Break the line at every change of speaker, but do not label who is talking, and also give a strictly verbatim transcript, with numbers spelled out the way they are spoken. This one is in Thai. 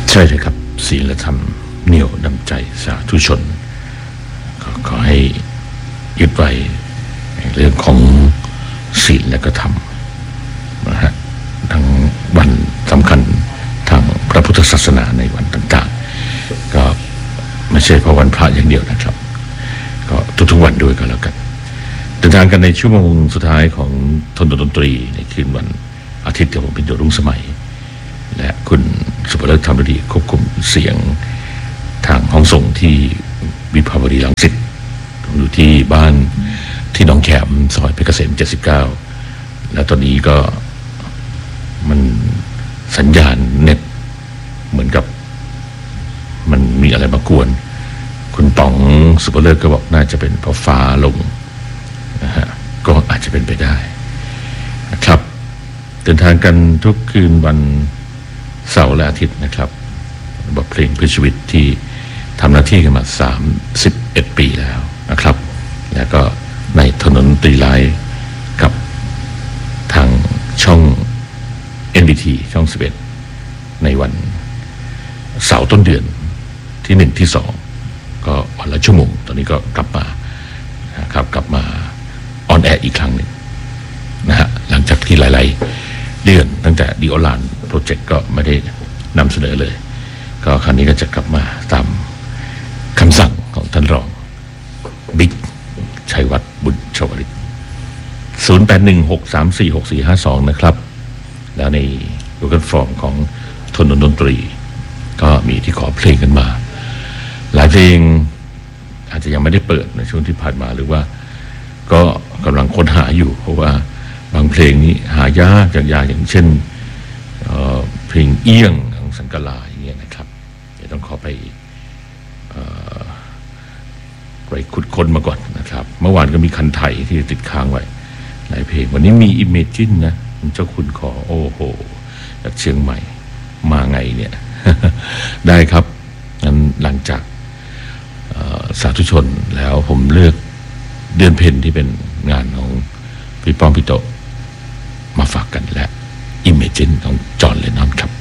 ใช่เลยครับศีลธรรมเหนี่ยวดำใจสาธุชนก็ขอให้ยึดไว้เรื่องของศีลและก็ธรรมนะฮะทั้งวันสำคัญทางพระพุทธศาสนาในวันต่างๆก็ไม่ใช่เพราะวันพระอย่างเดียวนะครับก็ทุกๆวันด้วยก็แล้วกันเดินทางกันในชั่วโมงสุดท้ายของทนดนตรีในคืนวันอาทิตย์กับผมเป็นโยรุ่งสมัยและคุณสุภเลิศธรรมดีควบคุมเสียงทางห้องส่งที่วิภาวดีรังสิตอยู่ที่บ้านที่หนองแขมซอยเพชรเกษมเจ็ดสิบเก้าและตอนนี้ก็มันสัญญาณเน็ตเหมือนกับมันมีอะไรมากวนคุณต๋องสุภเลิศก็บอกน่าจะเป็นเพราะฟ้าลงนะฮะก็อาจจะเป็นไปได้นะครับเดินทางกันทุกคืนวันเสาร์และอาทิตย์นะครับบทเพลงเพื่อชีวิตที่ทำหน้าที่กันมาสามสิบเอ็ดปีแล้วนะครับแล้วก็ในถนนตรีไลน์กับทางช่อง เอ็น บี ที ช่องสิบเอ็ดในวันเสาร์ต้นเดือนที่หนึ่งที่สองก็วันละชั่วโมงตอนนี้ก็กลับมานะครับกลับมาออนแอร์อีกครั้งหนึ่งนะฮะหลังจากที่หลายๆเดือนตั้งแต่ดิโอลานโปรเจกต์ก็ไม่ได้นำเสนอเลยก็ครั้งนี้ก็จะกลับมาตามคำสั่งของท่านรองบิ๊กชัยวัฒน์บุญชวริต ศูนย์ แปด หนึ่ง หก สาม สี่ หก สี่ ห้า สอง นะครับแล้วใน Google Form ของทนดนตรีก็มีที่ขอเพลงกันมาหลายเพลงอาจจะยังไม่ได้เปิดในช่วงที่ผ่านมาหรือว่าก็กำลังค้นหาอยู่เพราะว่าบางเพลงนี้หายากจากยากอย่างเช่นเอ่อเพลงเอี้ยงของสังกลาอย่างเงี้ยนะครับเดี๋ยวต้องขอไปเอ่อไปขุดค้นมาก่อนนะครับเมื่อวานก็มีคันไถที่ติดค้างไว้หลายเพลงวันนี้มี Imagine นะเจ้าคุณขอโอ้โหจากเชียงใหม่มาไงเนี่ย ได้ครับงั้นหลังจากสาธุชนแล้วผมเลือกเดือนเพ็ญที่เป็นงานของพี่ป้อมพี่โตมาฝากกันและ Imagine ของจอห์น เลนนอนครับ